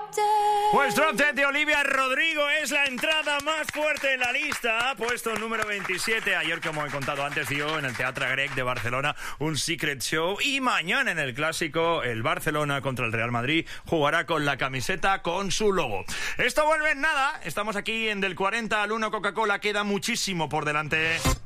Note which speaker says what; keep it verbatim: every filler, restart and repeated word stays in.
Speaker 1: Pues Drop Dead de Olivia Rodrigo es la entrada más fuerte en la lista. Ha puesto el número veintisiete. Ayer, como he contado antes, dio en el Teatre Grec de Barcelona un Secret Show. Y mañana en el Clásico, el Barcelona contra el Real Madrid jugará con la camiseta con su logo. Esto vuelve en nada. Estamos aquí en Del cuarenta al uno Coca-Cola. Queda muchísimo por delante.